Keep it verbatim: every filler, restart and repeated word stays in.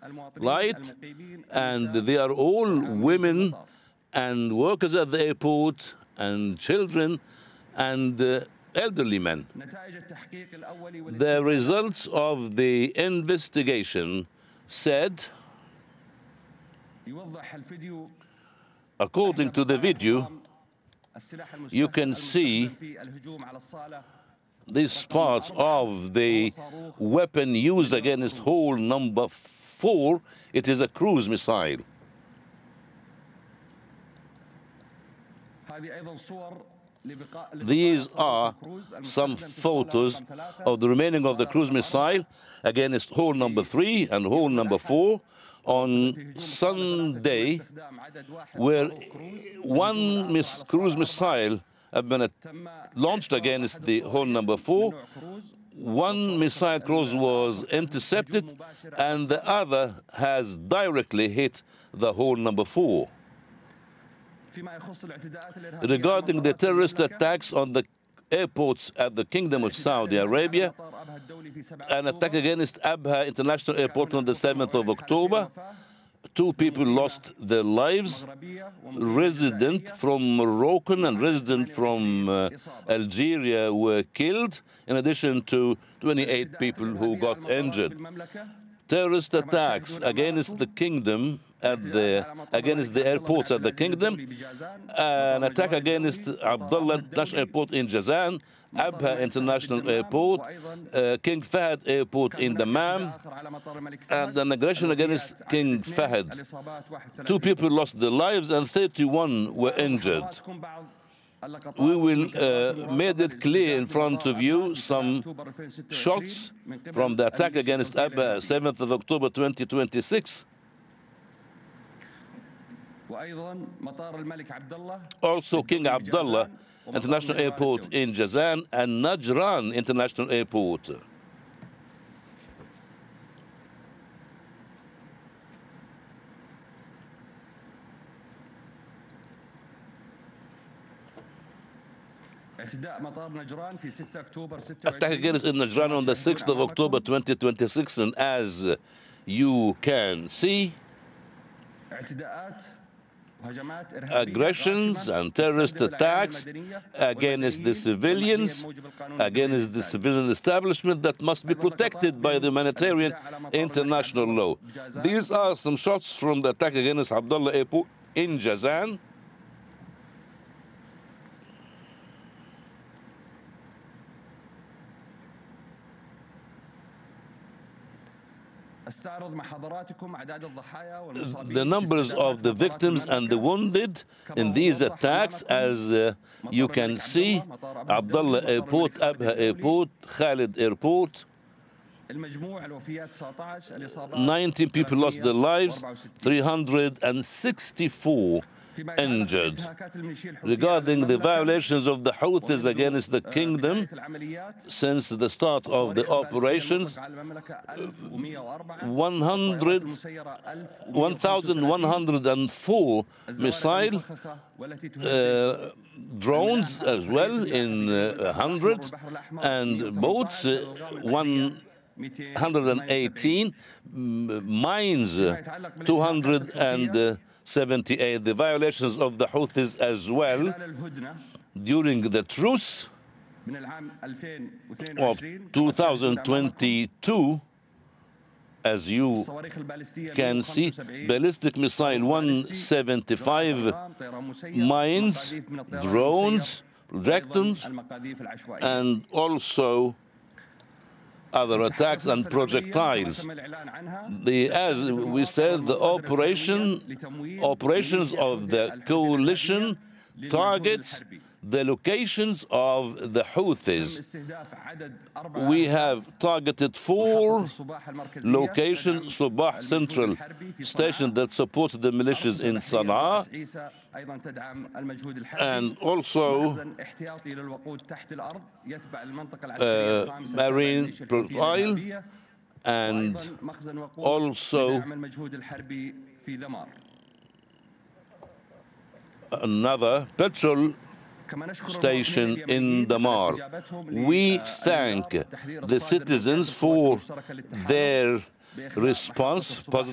light, and they are all women and workers at the airport and children and uh, elderly men. The results of the investigation said, according to the video, you can see these parts of the weapon used against hole number four. It is a cruise missile. These are some photos of the remaining of the cruise missile against hole number three and hole number four on Sunday, where one miss cruise missile had been launched against the hole number four. One missile cruise was intercepted, and the other has directly hit the hole number four. Regarding the terrorist attacks on the airports at the Kingdom of Saudi Arabia, an attack against Abha International Airport on the seventh of October, two people lost their lives. Resident from Morocco and resident from uh, Algeria were killed, in addition to twenty-eight people who got injured. Terrorist attacks against the kingdom at the against the airports at the kingdom, an attack against Abdullah International Airport in Jazan, Abha International Airport, uh, King Fahd Airport in Dammam, and an aggression against King Fahd. Two people lost their lives and thirty-one were injured. We will uh, made it clear in front of you some shots from the attack against Abha, seventh of October twenty twenty-six. Also, King Abdullah International Airport in Jazan and Najran International Airport. Attack against in Najran on the sixth of October twenty twenty-six, and as you can see, aggressions and terrorist attacks against the civilians, against the civilian establishment that must be protected by the humanitarian international law. These are some shots from the attack against Abdullah Airport in Jazan. The numbers of the victims and the wounded in these attacks, as uh, you can see: Abdullah Airport, Abha Airport, Khalid Airport. nineteen people lost their lives, three hundred sixty-four injured. Regarding the violations of the Houthis against the kingdom since the start of the operations, one thousand one hundred four missile uh, drones as well in uh, hundreds, and boats uh, one hundred eighteen, mines two hundred seventy-eight. The violations of the Houthis as well during the truce of two thousand twenty-two, as you can see: ballistic missile one seventy-five, mines, drones, projectiles, and also other attacks and projectiles. The, as we said, the operation, operations of the coalition targets the locations of the Houthis. We have targeted four locations: Subah Central Station that supports the militias in Sana'a, and also uh, marine profile, and also another petrol station in Dammar. We thank the citizens for their response, positive